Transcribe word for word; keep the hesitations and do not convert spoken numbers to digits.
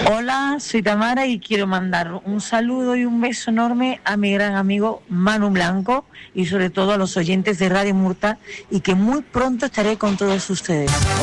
Hola, soy Tamara y quiero mandar un saludo y un beso enorme a mi gran amigo Manu Blanco y sobre todo a los oyentes de Radio Murta, y que muy pronto estaré con todos ustedes.